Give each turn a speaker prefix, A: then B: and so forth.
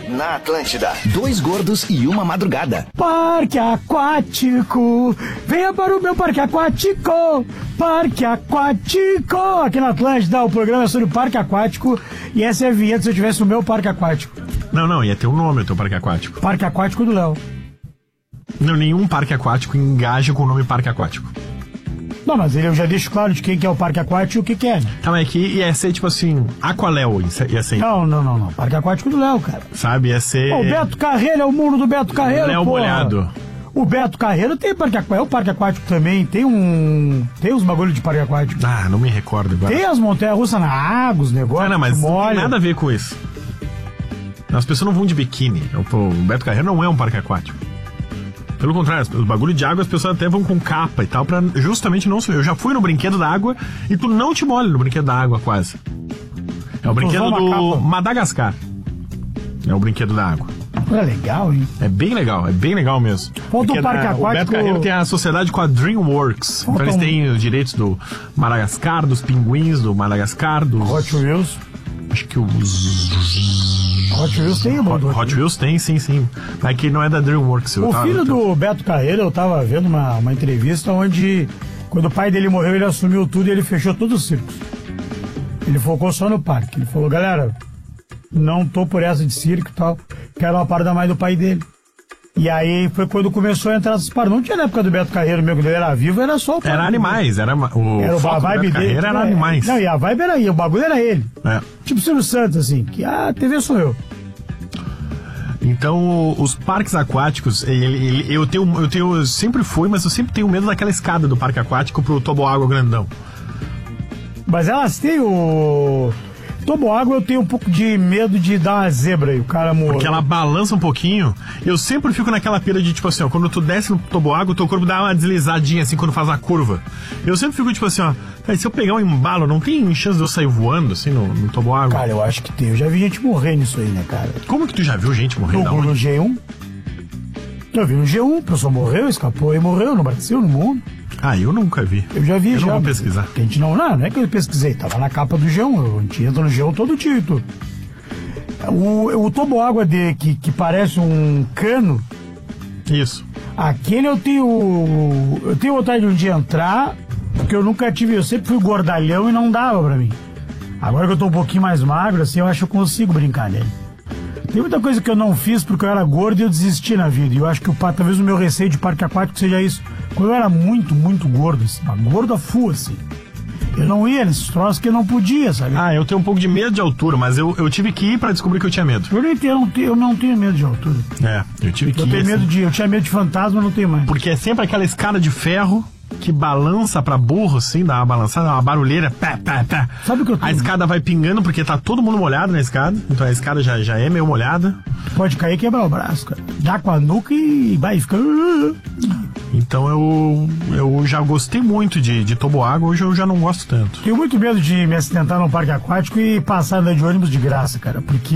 A: na Atlântida.
B: Dois gordos e uma madrugada.
C: Parque aquático, venha para o meu parque aquático. Parque aquático. Aqui na Atlântida, o programa é sobre o parque aquático. E essa é a vinheta se eu tivesse o meu parque aquático.
D: Não, ia ter um nome o teu parque aquático.
C: Parque aquático do Léo.
D: Não, nenhum parque aquático engaja com o nome parque aquático.
C: Não, mas eu já deixo claro de quem que é o parque aquático e o que que é.
D: Tá, mas aqui ia ser tipo assim, Aqualéu, ia ser.
C: Não. Parque aquático do Léo, cara.
D: Sabe, ia ser...
C: O Beto Carreiro, é o mundo do Beto Carreiro,
D: Léo Molhado.
C: O Beto Carreiro tem parque aquático. É o parque aquático também, tem uns bagulho de parque aquático.
D: Ah, não me recordo agora.
C: Tem as montanhas-russas na água, os negócios.
D: Não, mas não tem nada a ver com isso. As pessoas não vão de biquíni. O Beto Carreiro não é um parque aquático. Pelo contrário, os bagulho de água as pessoas até vão com capa e tal, pra justamente não... Eu já fui no brinquedo da água e tu não te molha no brinquedo da água, quase. É o brinquedo do Madagascar. É o brinquedo da água.
C: É legal, hein?
D: É bem legal mesmo.
C: Falta o parque aquático...
D: O Beto Carreiro tem a sociedade com a DreamWorks. Então eles têm os direitos do Madagascar, dos pinguins do Madagascar, dos...
C: Hot Wheels.
D: Acho que os...
C: Hot Wheels tem, mano.
D: Hot Wheels tem, sim. Mas que não é da DreamWorks.
C: O filho do Beto Carreiro, eu tava vendo uma entrevista onde, quando o pai dele morreu, ele assumiu tudo e ele fechou todos os circos. Ele focou só no parque. Ele falou, galera, não tô por essa de circo e tal, quero uma parada mais do pai dele. E aí foi quando começou a entrar essas paradas. Não tinha na época do Beto Carreiro mesmo, quando ele era vivo, era só o pai.
D: Era animais, era o
C: foco
D: do Beto Carreiro era animais.
C: Não, e a vibe era aí, o bagulho era ele.
D: É.
C: Tipo o Silvio Santos, assim, que a TV sou eu.
D: Então, os parques aquáticos, eu sempre fui, mas eu sempre tenho medo daquela escada do parque aquático pro toboágua grandão.
C: Mas elas têm o... Toboágua eu tenho um pouco de medo de dar uma zebra e o cara morrer.
D: Porque ela balança um pouquinho. Eu sempre fico naquela pira de, tipo assim, ó, quando tu desce no toboágua, o teu corpo dá uma deslizadinha, assim, quando faz a curva. Eu sempre fico, tipo assim, ó, se eu pegar um embalo, não tem chance de eu sair voando, assim, no toboágua?
C: Cara, eu acho que tem. Eu já vi gente morrer nisso aí, né, cara?
D: Como que tu já viu gente morrer?
C: No G1. Eu vi no G1, a pessoa morreu, escapou e morreu no Brasil, no mundo.
D: Ah, eu nunca vi.
C: Eu já vi,
D: eu não vou pesquisar.
C: A gente não é que eu pesquisei, tava na capa do G1, a gente entra no G1 todo dia e tudo. O toboágua que parece um cano.
D: Isso.
C: Aquele eu tenho vontade de um dia entrar, porque eu nunca tive, eu sempre fui gordalhão e não dava pra mim. Agora que eu tô um pouquinho mais magro, assim, eu acho que eu consigo brincar nele. Tem muita coisa que eu não fiz porque eu era gordo e eu desisti na vida. E eu acho que talvez o meu receio de parque aquático seja isso. Quando eu era muito, muito gordo, assim, gordo a full, assim, eu não ia nesses troços que eu não podia, sabe?
D: Ah, eu tenho um pouco de medo de altura, mas eu tive que ir pra descobrir que eu tinha medo.
C: Eu não tenho medo de altura.
D: É, eu tive que ir.
C: Eu tinha medo de fantasma, não tenho mais.
D: Porque é sempre aquela escada de ferro que balança pra burro, assim, dá uma balançada, uma barulheira, pá.
C: Sabe o que eu tenho?
D: A escada vai pingando porque tá todo mundo molhado na escada, então a escada já é meio molhada.
C: Pode cair e quebrar o braço, cara. Dá com a nuca e vai ficar...
D: Então eu já gostei muito de toboágua, hoje eu já não gosto tanto.
C: Tenho muito medo de me acidentar num parque aquático e passar andando de ônibus de graça, cara, porque